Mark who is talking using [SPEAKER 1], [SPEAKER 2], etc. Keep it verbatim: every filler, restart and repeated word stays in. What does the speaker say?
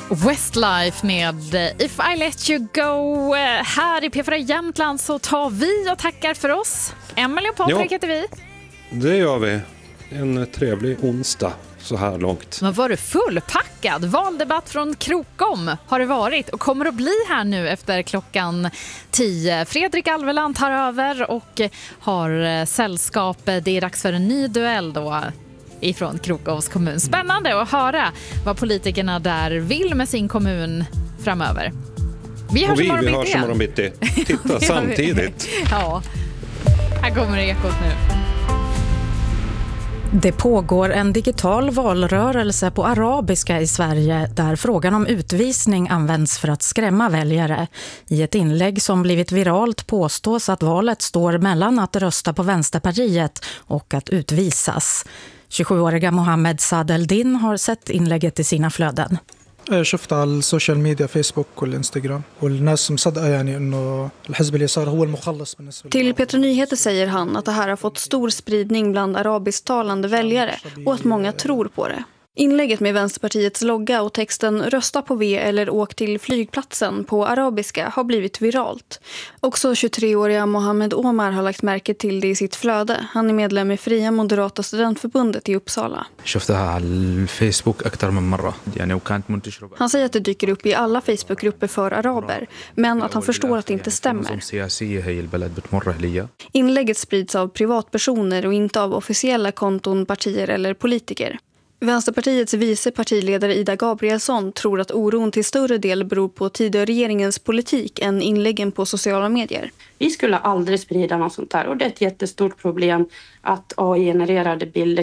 [SPEAKER 1] Westlife med If I Let You Go. Här i P fyra Jämtland så tar vi och tackar för oss. Emelie och Patrik heter vi.
[SPEAKER 2] Det gör vi. En trevlig onsdag så här långt.
[SPEAKER 1] Men var du fullpackad? Valdebatt från Krokom har det varit och kommer att bli här nu efter klockan tio. Fredrik Alveland tar över och har sällskap. Det är dags för en ny duell då ifrån Krokoms kommun. Spännande att höra vad politikerna där vill med sin kommun framöver. Vi hörs imorgon bitti.
[SPEAKER 2] Vi hörs imorgon bitti. Titta samtidigt.
[SPEAKER 1] Ja, här kommer ekot nu.
[SPEAKER 3] Det pågår en digital valrörelse på arabiska i Sverige där frågan om utvisning används för att skrämma väljare. I ett inlägg som blivit viralt påstås att valet står mellan att rösta på Vänsterpartiet och att utvisas. tjugosjuåriga Mohammed Sadeldin har sett inlägget i sina flöden.
[SPEAKER 4] شفت على السوشيال ميديا فيسبوك والإنستغرام والناس مصدقة يعني إنه الحزب اليسار هو المخلص بالنسبة.
[SPEAKER 5] Till P tre Nyheter säger han att det här har fått stor spridning bland arabisktalande väljare och att många tror på det. Inlägget med Vänsterpartiets logga och texten "Rösta på V eller åk till flygplatsen" på arabiska har blivit viralt. Också tjugotreåriga Mohammed Omar har lagt märke till det i sitt flöde. Han är medlem i Fria Moderata studentförbundet i Uppsala. Han säger att det dyker upp i alla Facebookgrupper för araber, men att han förstår att det inte stämmer. Inlägget sprids av privatpersoner och inte av officiella konton, partier eller politiker. Vänsterpartiets vice partiledare Ida Gabrielsson tror att oron till större del beror på tidigare regeringens politik än inläggen på sociala medier.
[SPEAKER 6] Vi skulle aldrig sprida något sånt här och det är ett jättestort problem att A I-genererade bilder